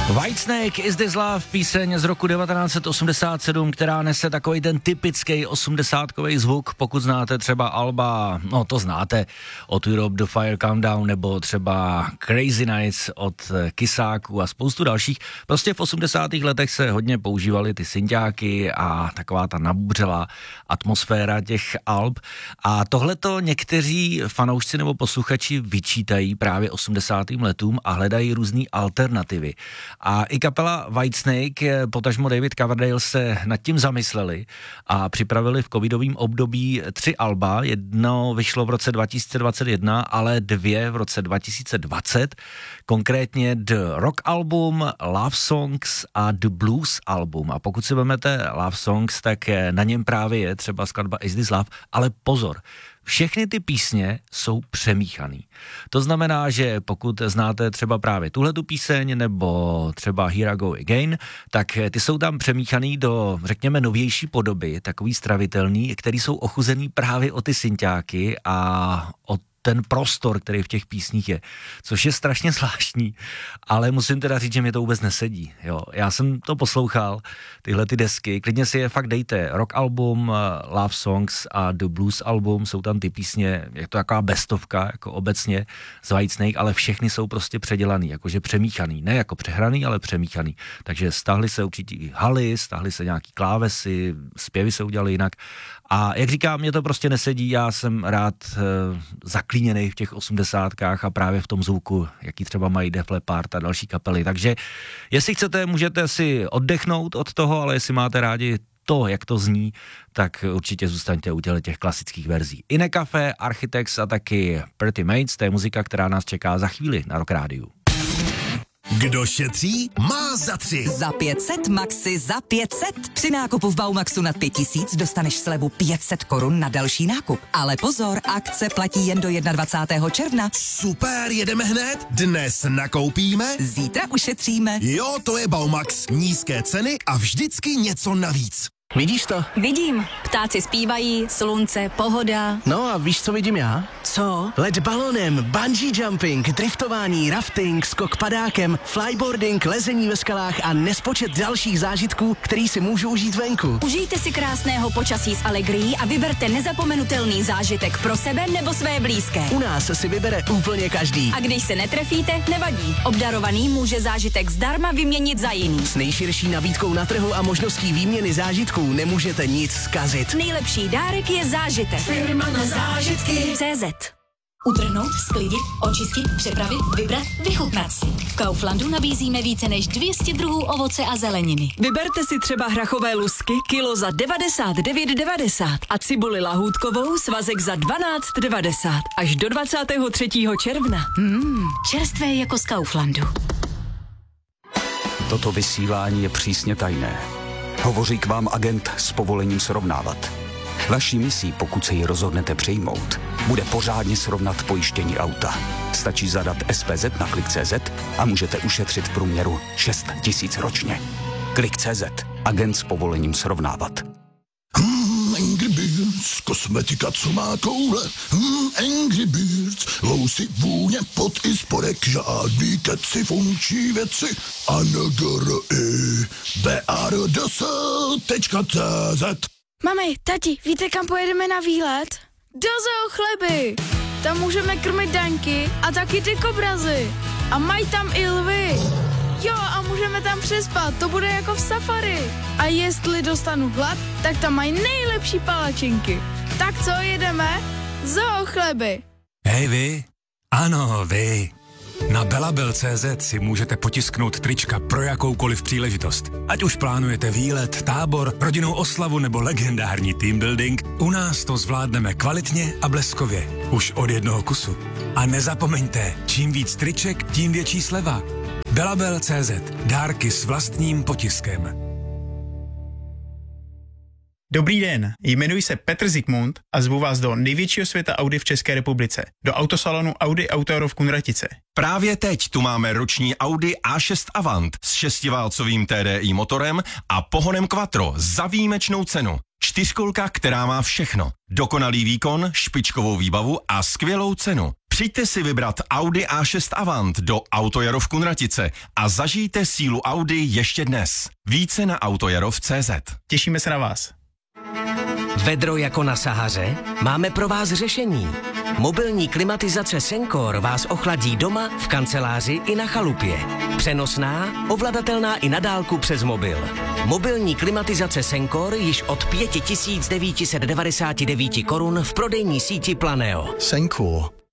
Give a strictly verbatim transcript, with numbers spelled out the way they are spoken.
Whitesnake, Is This Love, píseň z roku devatenáct set osmdesát sedm, která nese takový ten typický osmdesátkový zvuk, pokud znáte třeba alba, no to znáte, od Europe The Fire Countdown, nebo třeba Crazy Nights od Kysáku a spoustu dalších. Prostě v osmdesátých letech se hodně používaly ty synťáky a taková ta nabubřelá atmosféra těch alb. A tohleto někteří fanoušci nebo posluchači vyčítají právě osmdesátým letům a hledají různý alternativy. A i kapela Whitesnake, potažmo David Coverdale se nad tím zamysleli a připravili v covidovém období tři alba. Jedno vyšlo v roce dva tisíce dvacet jedna, ale dvě v roce dva tisíce dvacet. Konkrétně The Rock album, Love Songs a The Blues album. A pokud si vezmete Love Songs, tak na něm právě je třeba skladba Is This Love, ale pozor, všechny ty písně jsou přemíchaný. To znamená, že pokud znáte třeba právě tuhletu píseň nebo třeba Here I Go Again, tak ty jsou tam přemíchaný do, řekněme, novější podoby, takový stravitelný, který jsou ochuzený právě o ty synťáky a o ten prostor, který v těch písních je, což je strašně zvláštní, ale musím teda říct, že mě to vůbec nesedí. Jo. Já jsem to poslouchal, tyhle ty desky, klidně si je fakt dejte. Rock album, Love Songs a The Blues album, jsou tam ty písně, je to taková bestovka, jako obecně z Whitesnake, ale všechny jsou prostě předělaný, jakože přemíchaný, ne jako přehraný, ale přemíchaný. Takže stáhly se určitě i haly, stáhly se nějaký klávesy, zpěvy se udělaly jinak. A jak říkám, mě to prostě nesedí, já jsem rád e, zaklíněnej v těch osmdesátkách a právě v tom zvuku, jaký třeba mají Def Leppard a další kapely. Takže jestli chcete, můžete si oddechnout od toho, ale jestli máte rádi to, jak to zní, tak určitě zůstaňte u těch klasických verzí. Ine Café, Architects a taky Pretty Mates, to je muzika, která nás čeká za chvíli na Rock Rádiu. Kdo šetří, má za tři. Za pět set, maxi za pět set. Při nákupu v Baumaxu nad pět tisíc dostaneš slevu pět set korun na další nákup. Ale pozor, akce platí jen do dvacátého prvního června. Super, jedeme hned. Dnes nakoupíme, zítra ušetříme. Jo, to je Baumax. Nízké ceny a vždycky něco navíc. Vidíš to? Vidím. Ptáci zpívají, slunce, pohoda. No a víš, co vidím já? Co? Let balonem, bungee jumping, driftování, rafting, skok padákem, flyboarding, lezení ve skalách a nespočet dalších zážitků, který si můžu užít venku. Užijte si krásného počasí s Allegrií a vyberte nezapomenutelný zážitek pro sebe nebo své blízké. U nás si vybere úplně každý. A když se netrefíte, nevadí. Obdarovaný může zážitek zdarma vyměnit za jiný. S nejširší nabídkou na trhu a možností výměny zážitků nemůžete nic zkazit. Nejlepší dárek je zážitek. Firma na zážitky. cé zet. Utrhnout, sklidit, očistit, přepravit, vybrat, vychutnat si. V Kauflandu nabízíme více než dvě stě druhů ovoce a zeleniny. Vyberte si třeba hrachové lusky kilo za devadesát devět devadesát a cibuli lahůdkovou svazek za dvanáct devadesát až do dvacátého třetího června. Mmm, čerstvé jako z Kauflandu. Toto vysílání je přísně tajné. Hovoří k vám agent s povolením srovnávat. Vaší misí, pokud se ji rozhodnete přijmout, bude pořádně srovnat pojištění auta. Stačí zadat es pé zet na klik tečka cé zet a můžete ušetřit v průměru šest tisíc ročně. klik tečka cé zet. Agent s povolením srovnávat. Hmm, Angry Birds, kosmetika, co má koule. Hmm, Angry Birds, vousy, vůně, pot i spodek, žádný keci, funkční věci. A n g r i b a r d s tečka cé zet. Mami, tati, víte, kam pojedeme na výlet? Do Zoo Chleby! Tam můžeme krmit daňky a taky ty kobrazy. A mají tam i lvy. Jo, a můžeme tam přespat, to bude jako v safari. A jestli dostanu hlad, tak tam mají nejlepší palačinky. Tak co, jedeme? Zoo Chleby. Hej vy, ano vy. Na belabel tečka cé zet si můžete potisknout trička pro jakoukoliv příležitost. Ať už plánujete výlet, tábor, rodinnou oslavu nebo legendární team building, u nás to zvládneme kvalitně a bleskově. Už od jednoho kusu. A nezapomeňte, čím víc triček, tím větší sleva. belabel tečka cé zet. Dárky s vlastním potiskem. Dobrý den, jmenuji se Petr Zikmund a zvu vás do největšího světa Audi v České republice, do autosalonu Audi Auto Euro v Kunratice. Právě teď tu máme roční Audi á šest Avant s šestiválcovým té dé í motorem a pohonem Quattro za výjimečnou cenu. Čtyřkolka, která má všechno. Dokonalý výkon, špičkovou výbavu a skvělou cenu. Přijďte si vybrat Audi A šest Avant do Autojaro v Kunratice a zažijte sílu Audi ještě dnes. Více na autojarov tečka cé zet. Těšíme se na vás. Vedro jako na Sahaře? Máme pro vás řešení. Mobilní klimatizace Sencor vás ochladí doma, v kanceláři i na chalupě. Přenosná, ovladatelná i na dálku přes mobil. Mobilní klimatizace Sencor již od pět tisíc devět set devadesát devět korun v prodejní síti Planeo. Sencor.